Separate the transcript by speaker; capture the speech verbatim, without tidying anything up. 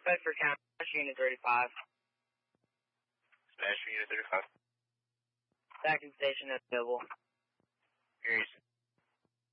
Speaker 1: Bedford County, Smash Unit thirty-five.
Speaker 2: Smash Unit thirty-five.
Speaker 1: Backing station at Noble.
Speaker 2: Harrison.